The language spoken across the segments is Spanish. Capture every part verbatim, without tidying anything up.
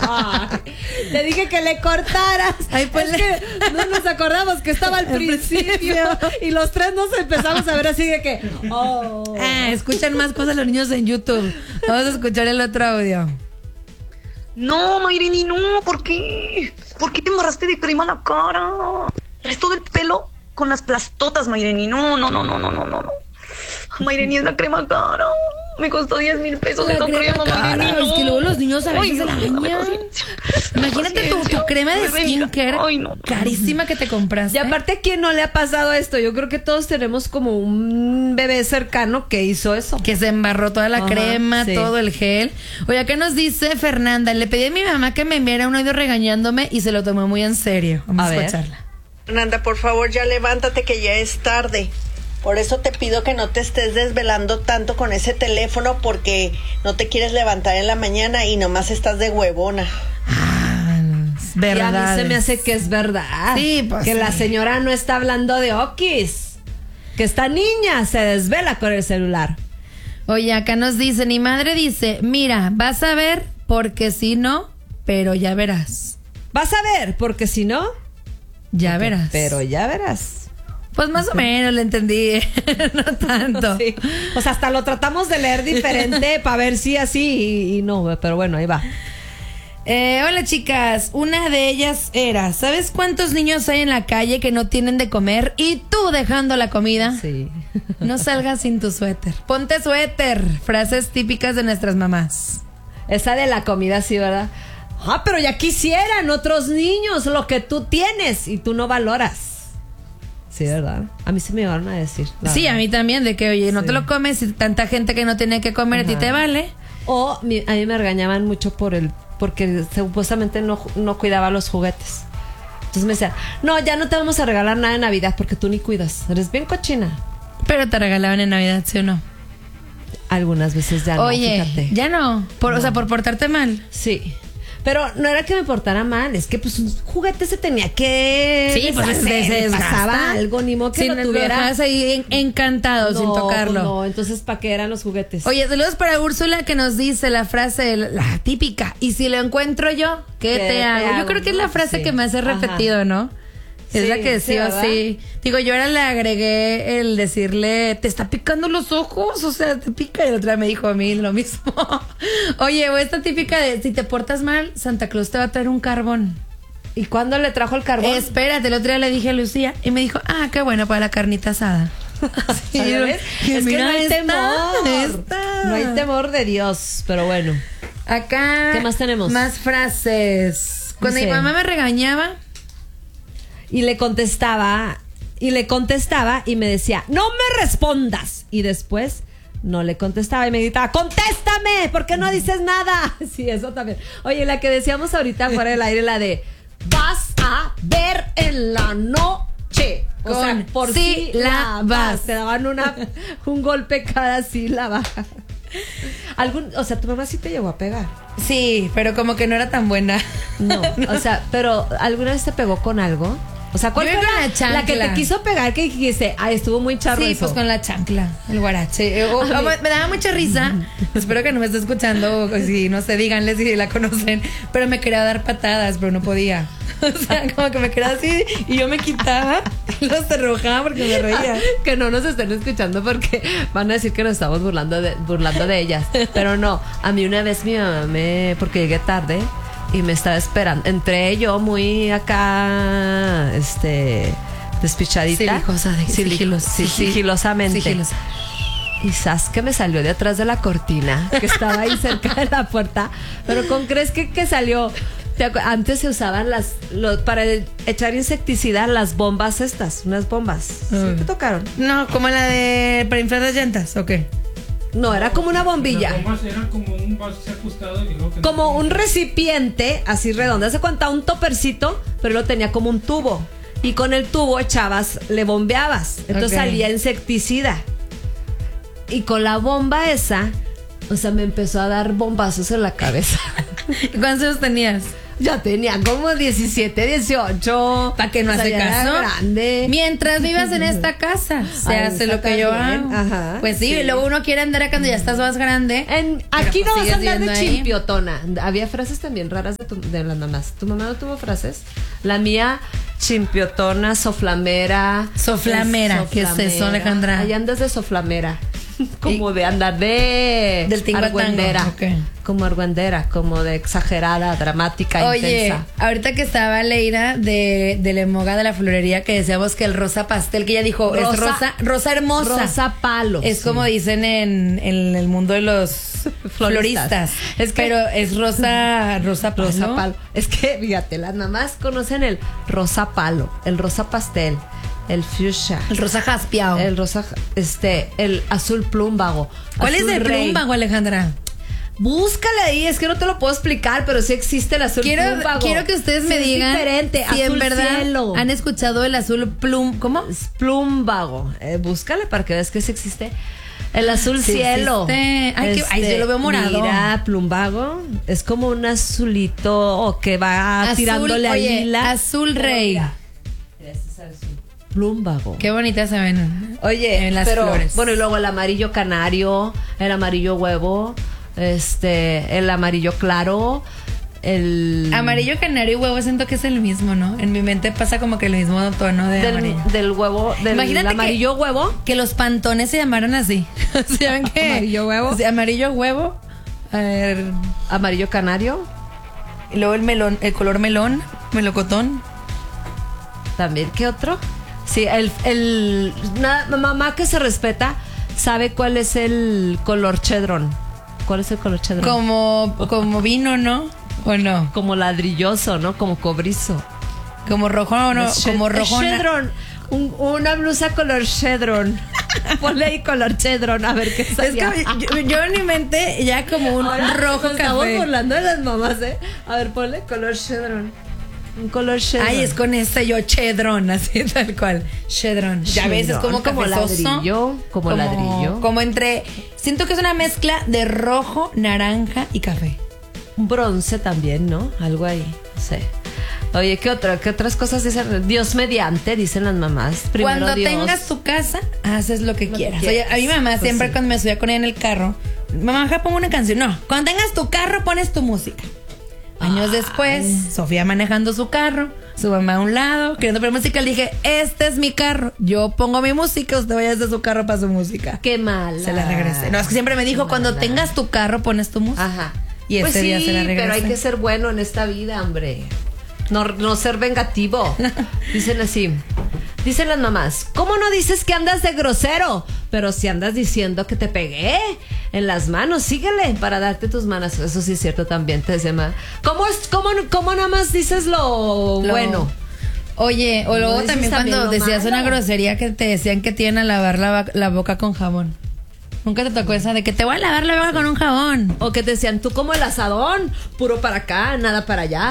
Te dije que le cortaras. Ay, pues es le... que no nos acordamos que estaba al principio y los tres nos empezamos a ver así de que oh. Ah, escuchan más cosas los niños en YouTube. Vamos a escuchar el otro audio. No, Mayreni, no, ¿por qué? ¿Por qué te embarraste de crema la cara? Resto del pelo con las plastotas, Mayreni. No, no, no, no, no, no, no. Mayreni, es la crema cara. Me costó diez mil pesos esa crema, Mayreni. No. Es que luego los niños a veces Ay, se la no, bañan. Imagínate tu, tu crema de skincare Ay, no. carísima que te compraste. Y aparte, ¿a quién no le ha pasado esto? Yo creo que todos tenemos como un bebé cercano que hizo eso. Que se embarró toda la Ajá, crema, sí. todo el gel. Oye, acá nos dice Fernanda, le pedí a mi mamá que me enviara un audio regañándome y se lo tomó muy en serio. Vamos a, A ver. escucharla. Fernanda, por favor, ya levántate que ya es tarde. Por eso te pido que no te estés desvelando tanto con ese teléfono porque no te quieres levantar en la mañana y nomás estás de huevona. Ah, Y verdad. a mí se me hace que es verdad. Sí, pues que sí. la señora no está hablando de okis. Que esta niña se desvela con el celular. Oye, acá nos dice, mi madre dice, mira, vas a ver, porque si no, pero ya verás. Vas a ver, porque si no, Ya porque- verás. Pero ya verás. Pues más o menos le entendí, no tanto. Sí. O sea, hasta lo tratamos de leer diferente para ver si así y, y no, pero bueno, ahí va. Eh, hola chicas, una de ellas era, ¿sabes cuántos niños hay en la calle que no tienen de comer y tú dejando la comida? Sí. No salgas sin tu suéter. Ponte suéter. Frases típicas de nuestras mamás. Esa de la comida, sí, ¿verdad? Ah, pero ya quisieran otros niños lo que tú tienes y tú no valoras. Sí, ¿verdad? A mí se me iban a decir. Sí, verdad. a mí también, de que, oye, no Sí. te lo comes y tanta gente que no tiene que comer, Ajá. a ti te vale. O mi- a mí me regañaban mucho por el porque supuestamente no, no cuidaba los juguetes. Entonces me decían, no, ya no te vamos a regalar nada de Navidad porque tú ni cuidas. Eres bien cochina. Pero te regalaban en Navidad, ¿sí o no? Algunas veces ya Oye, no, fíjate. ya no, por, o sea, por portarte mal. Sí. Pero no era que me portara mal, es que pues un juguete se tenía que Sí, pues deshacer, se- se desgasta. pasaba algo, ni modo que Si lo no lo tuviera dejabas ahí en- encantado sin No, tocarlo. No, entonces ¿para qué eran los juguetes? Oye, saludos para Úrsula que nos dice la frase, la típica, y si lo encuentro yo, ¿qué, ¿Qué te, te hago? Yo hago, creo que es no? la frase Sí. que más he Ajá. repetido, ¿no? Es Sí, la que sí, sí, o ¿verdad? sí. Digo, yo ahora le agregué el decirle, te está picando los ojos, o sea, te pica. Y la otra me dijo a mí lo mismo. Oye, o esta típica de, si te portas mal, Santa Claus te va a traer un carbón. ¿Y cuándo le trajo el carbón? Espérate, el otro día le dije a Lucía y me dijo, ah, qué bueno para la carnita asada. Sí, ¿Sabes? que Es que mira no hay esta, temor. esta. No hay temor de Dios, pero bueno. Acá. ¿Qué más tenemos? Más frases. Cuando Dice- mi mamá me regañaba, Y le contestaba, y le contestaba y me decía, no me respondas. Y después no le contestaba y me gritaba, contéstame, ¿por qué no dices nada? Sí, eso también. Oye, la que decíamos ahorita fuera del aire, la de, vas a ver en la noche. O Con sea, por sílabas. sílabas. Te daban una, un golpe cada sílaba. Algún, o sea, tu mamá sí te llegó a pegar. sí, pero como que no era tan buena. No, o sea, pero ¿alguna vez te pegó con algo? O sea, ¿cuál Yo fue con la, la chancla. la que te quiso pegar que dijiste, ay, estuvo muy charro Sí, eso? pues con la chancla, el guarache. O- o- A mí- me daba mucha risa. Espero que no me esté escuchando. O si no sé, díganle si la conocen. Pero me quería dar patadas, pero no podía. O sea, como que me quedaba así y yo me quitaba y luego se enojaba porque me reía. Que no nos estén escuchando porque van a decir que nos estamos burlando de, burlando de ellas. Pero no, a mí una vez mi mamá me, porque llegué tarde y me estaba esperando. Entré yo muy acá, este, despichadita. Silijosa de- Sigil- sigilos- sí, sí, sí. sigilosamente. Sigilosa. Y sabes que me salió de atrás de la cortina, que estaba ahí cerca de la puerta. Pero ¿con crees que, que salió? ¿Te acu- Antes se usaban las lo- para echar insecticida las bombas estas, unas bombas. ¿Sí Mm. te tocaron? No, como la de para inflar las llantas, ¿o qué? No, era como una bombilla. Las bombas eran como un vaso así ajustado y luego que Como un recipiente así redondo. Se cuenta un topercito, pero lo tenía como un tubo. Y con el tubo echabas, le bombeabas. Entonces Ok. salía insecticida. Y con la bomba esa, o sea, me empezó a dar bombazos en la cabeza. ¿Cuántos años tenías? Ya tenía como diecisiete, dieciocho. ¿Para qué no O sea, hace ya era caso? grande. Mientras vivas en esta casa, se Ahí hace está lo que yo también. hago. Ajá, Pues sí, sí. y luego uno quiere andar cuando ya estás más grande. En- Pero aquí pues no vas sigues a andar de viviendo ahí. chimpiotona. Había frases también raras de, tu- de las mamás. ¿Tu mamá no tuvo frases? La mía, chimpiotona, soflamera. Soflamera, ¿qué es eso, Alejandra? Ahí andas de soflamera. Como de andar de Del tinguatango, argüendera. ok. Como argüendera, como de exagerada, dramática, Oye, intensa. ahorita que estaba Leira de, de la emoga de la florería, que decíamos que el rosa pastel, que ella dijo, es Rosa- rosa, rosa hermosa. Rosa palo. Es sí. como dicen en, en el mundo de los floristas. Es que- Pero es rosa, rosa palo. Rosa palo. Es que, fíjate, las mamás conocen el rosa palo, el rosa pastel, el fuchsia, El rosa jaspiao. el rosa, este, el azul plumbago. ¿Cuál es azul el rey. plumbago, Alejandra? Búscala ahí, es que no te lo puedo explicar, pero sí existe el azul Quiero, plumbago. quiero que ustedes me Sí, digan es diferente, si azul en verdad cielo. han escuchado el azul plum. ¿Cómo? Es plumbago. Eh, búscale para que veas que sí existe. El azul Sí cielo. existe. Ay, que- ay, yo lo veo morado. Mira, plumbago. Es como un azulito o que va Azul, tirándole a oye, lila. azul rey. Mira, mira, este es azul. Plumbago. Qué bonitas se ven. Oye, en las pero, flores. bueno, y luego el amarillo canario, el amarillo huevo, este, el amarillo claro, el Amarillo canario y huevo siento que es el mismo, ¿no? En mi mente pasa como que el mismo tono de amarillo. del, del huevo, del Imagínate amarillo que- huevo. Que los pantones se llamaran así. ¿Saben qué? Amarillo huevo. Sí, amarillo huevo. A ver, Amarillo canario, y luego el melón, el color melón, melocotón. también. ¿Qué otro? Sí, el, el na- mamá que se respeta sabe cuál es el color chedrón. ¿Cuál es el color chedrón? Como, como vino, ¿no? ¿O no? Como ladrilloso, ¿no? Como cobrizo. Como rojo, ¿o no? Es Como shed- rojo. es chedrón. Un- una blusa color chedrón. Ponle ahí color chedrón a ver qué Es salía. que yo, yo en mi mente ya como un Ahora rojo nos estamos café. burlando de las mamás, ¿eh? A ver, ponle color chedrón. Un color chedrón. Ay, es con este yo chedrón, así tal cual. Chedrón. Ya ves, es como Como cafezoso. ladrillo, como ladrillo. Como entre. Siento que es una mezcla de rojo, naranja y café. Un bronce también, ¿no? Algo ahí. No sé. Oye, ¿qué otra? ¿Qué otras cosas dicen? Dios mediante, dicen las mamás. Primero Cuando Dios. tengas tu casa, haces lo que Lo que quieras. quieras. Oye, a mi mamá Pues siempre sí. cuando me subía con ella en el carro, mamá, deja, pongo una canción. No, cuando tengas tu carro, pones tu música. Años después, Sofía manejando su carro, su mamá a un lado, queriendo poner música, le dije, este es mi carro, yo pongo mi música, usted vaya desde su carro para su música. Qué mal. Se la regresé. No, es que siempre me dijo, cuando tengas tu carro, pones tu música. Ajá. Y ese pues día sí, se la regresé. pero hay que ser bueno en esta vida, hombre. No, no ser vengativo. Dicen así. Dicen las mamás, ¿cómo no dices que andas de grosero? Pero si andas diciendo que te pegué en las manos, síguele para darte tus manos. Eso sí es cierto también, te decía mamá. ¿Cómo, es, cómo, cómo nada más dices lo, Lo- bueno? Oye, o No luego dices también también cuando lo decías malo. una grosería que te decían que te iban a lavar la, la boca con jabón. Nunca te tocó esa de que te voy a lavar la boca con un jabón. O que te decían, tú como el asadón, puro para acá, nada para allá.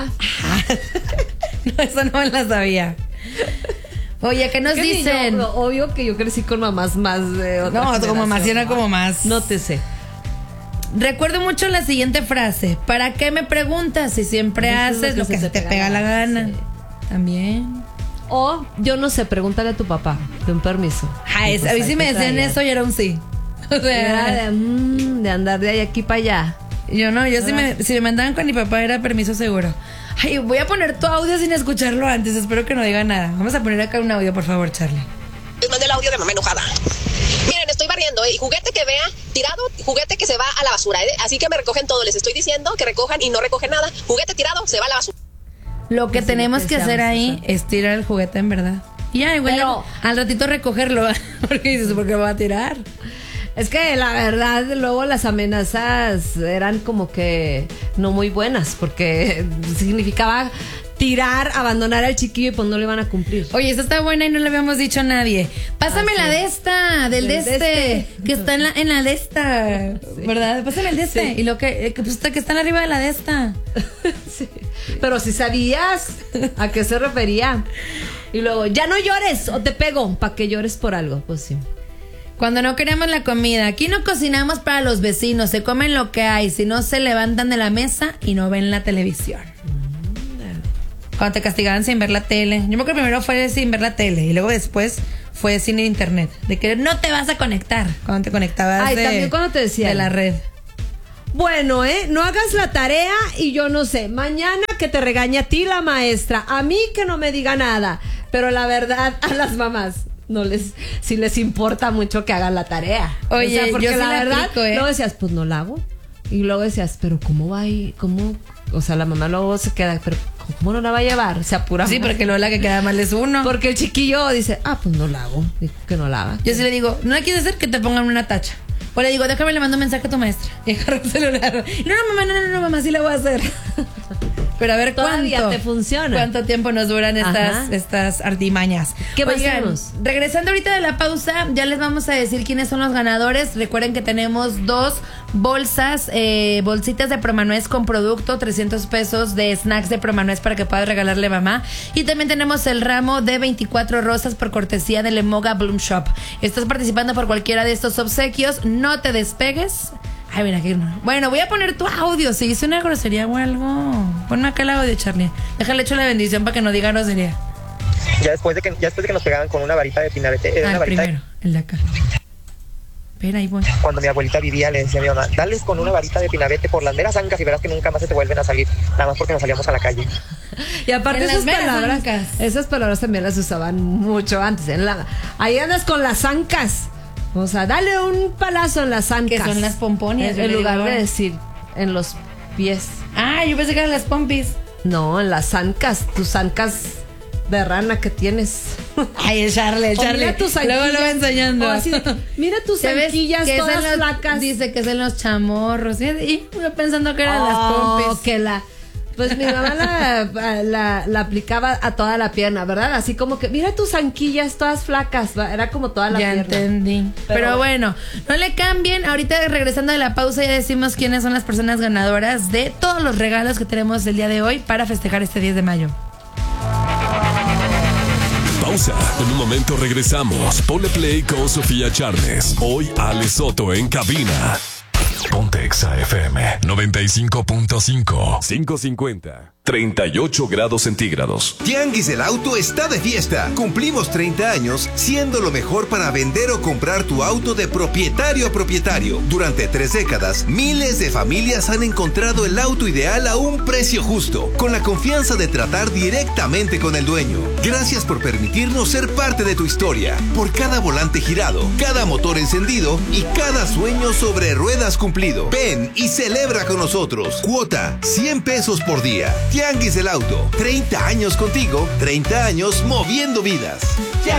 No, eso no me la sabía. Oye, ¿qué nos ¿Qué niño? dicen? No, obvio que yo crecí con mamás más de otra No, como más, generación. era como más. No te sé. Recuerdo mucho la siguiente frase. ¿Para qué me preguntas si siempre Eso es haces lo que, se te pega la gana? Sí. También. O, yo no sé, pregúntale a tu papá, de un permiso. Ah, es- a mí Pues, sí hay me que decían traer. eso y era un sí. O Era sea, de, mm, de andar de ahí aquí para allá. yo no, yo sí me, si me mandaban con mi papá era permiso seguro. Ay, voy a poner tu audio sin escucharlo antes, espero que no diga nada. Vamos a poner acá un audio, por favor, Charlie. Les mandé el audio de mamá enojada. Miren, estoy barriendo, ¿eh? Y juguete que vea tirado, juguete que se va a la basura, ¿eh? Así que me recogen todo. Les estoy diciendo que recojan y no recogen nada. Juguete tirado, se va a la basura. Lo que Así tenemos lo que hacer pensamos, ahí o sea. es tirar el juguete en verdad. Y ya, igual Pero- al ratito recogerlo, porque dices, ¿por qué va a tirar? Es que la verdad, luego las amenazas eran como que no muy buenas, porque significaba tirar, abandonar al chiquillo y pues no le iban a cumplir. Oye, esta está buena y no le habíamos dicho a nadie. Pásame Ah, la sí. de esta, del, Del de de este, este. que está en la, en la de esta, ¿verdad? Pásame el de este. Sí. Y lo que, eh, que, pues, está- que están arriba de la de esta. Sí. Pero si sabías a qué se refería. Y luego, ya no llores o te pego, para que llores por algo. Pues sí. Cuando no queremos la comida, aquí no cocinamos para los vecinos, se comen lo que hay, si no se levantan de la mesa y no ven la televisión. Cuando te castigaban sin ver la tele. Yo me acuerdo que primero fue sin ver la tele y luego después fue sin internet. De que no te vas a conectar cuando te conectabas. Ay, de, también cuando te decía de la red. Bueno, ¿eh? No hagas la tarea y yo no sé. Mañana que te regañe a ti la maestra. A mí que no me diga nada. Pero la verdad, a las mamás no les, sí les importa mucho que hagan la tarea. Oye, o sea, porque yo sí la, la verdad, aplico, ¿eh? luego decías, pues no la hago. Y luego decías, pero ¿cómo va ahí? ¿Cómo? O sea, la mamá luego se queda, pero ¿cómo no la va a llevar? Se apura. Sí, porque luego la que queda mal es uno. Porque el chiquillo dice, ah, pues no la hago. Dijo que no la haga. Yo sí le digo, ¿no la quieres hacer? Que te pongan una tacha. O le digo, déjame le mando un mensaje a tu maestra. Y agarro el celular. No, no, mamá, no, no, no, mamá, sí la voy a hacer. Pero a ver Todavía cuánto te funciona. ¿Cuánto tiempo nos duran estas, Ajá. estas artimañas? ¿Qué más Oigan, tenemos? regresando ahorita de la pausa, ya les vamos a decir quiénes son los ganadores. Recuerden que tenemos dos bolsas, eh, bolsitas de Promanuez con producto, trescientos pesos de snacks de Promanuez para que puedas regalarle a mamá. Y también tenemos el ramo de veinticuatro rosas por cortesía de Lemoga Bloom Shop. Estás participando por cualquiera de estos obsequios. No te despegues. Ay, mira, aquí no. Bueno, voy a poner tu audio. Si hice una grosería o algo, ponme acá el audio, Charlie. Déjale hecho la bendición para que no diga grosería. Ya después de que, ya después de que nos pegaban con una varita de pinabete, era Ah, una el varita primero, el de acá. Espera, ahí voy. cuando mi abuelita vivía, le decía a mi mamá, dales con una varita de pinabete por las meras ancas y verás que nunca más se te vuelven a salir, nada más porque nos salíamos a la calle. Y aparte En las esas meras palabras, ancas. esas palabras también las usaban mucho antes. En la, ahí andas con las ancas. O sea, dale un palazo en las ancas. Que son las pomponias, En, yo en le lugar digo de ahora. decir en los pies. Ah, yo pensé que eran las pompis. No, en las ancas, tus ancas de rana que tienes. Ay, el Charlie, el O Charlie. mira tus Luego lo va anquillas. enseñando. O así de que, mira tus ¿Sabes anquillas que es en todas los- flacas. Dice que es en los chamorros. ¿Sí? Y yo pensando que eran las Oh, pompis. que la... Pues mi mamá la, la, la aplicaba a toda la pierna, ¿verdad? Así como que, mira tus anquillas todas flacas. ¿va? Era como toda la Ya pierna. entendí. Pero, Pero- bueno, no le cambien. Ahorita regresando de la pausa ya decimos quiénes son las personas ganadoras de todos los regalos que tenemos el día de hoy para festejar este diez de mayo. Pausa. En un momento regresamos. Ponle play con Sofía Charles. Hoy Ale Soto en cabina. Ponte Exa F M noventa y cinco punto cinco. quinientos cincuenta. treinta y ocho grados centígrados. Tianguis del Auto está de fiesta. Cumplimos treinta años siendo lo mejor para vender o comprar tu auto de propietario a propietario. Durante tres décadas, miles de familias han encontrado el auto ideal a un precio justo, con la confianza de tratar directamente con el dueño. Gracias por permitirnos ser parte de tu historia. Por cada volante girado, cada motor encendido y cada sueño sobre ruedas cumplido. Ven y celebra con nosotros. Cuota cien pesos por día. Tianguis del Auto, treinta años contigo, treinta años moviendo vidas.